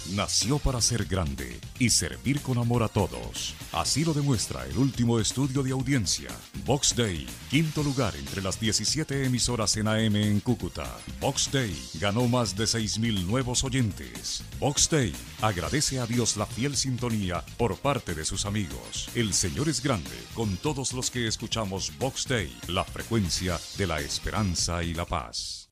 nació para ser grande y servir con amor a todos. Así lo demuestra el último estudio de audiencia. Vox Day, quinto lugar entre las 17 emisoras en AM en Cúcuta. Vox Day ganó más de 6.000 nuevos oyentes. Vox Day agradece a Dios la fiel sintonía por parte de sus amigos. El Señor es grande con todos los que escuchamos Vox Day, la frecuencia de la esperanza y la paz.